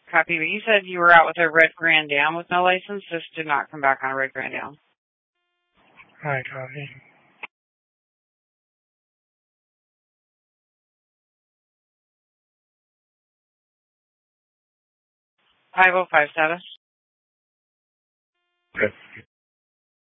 Copy. But you said you were out with a red Grand Am with no license. This did not come back on a red Grand Am. Hi, copy. 505 status. Okay.